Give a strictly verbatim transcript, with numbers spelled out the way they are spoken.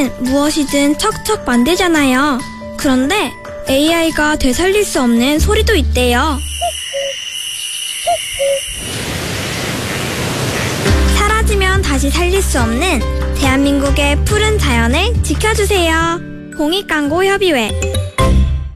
에이아이는 무엇이든 척척 만들잖아요. 그런데 에이아이가 되살릴 수 없는 소리도 있대요. 사라지면 다시 살릴 수 없는 대한민국의 푸른 자연을 지켜주세요. 공익광고협의회